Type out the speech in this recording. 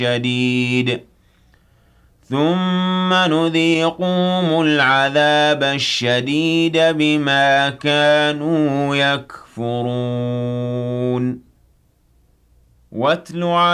شديد ثم نذيقهم العذاب الشديد بما كانوا يكفرون واتل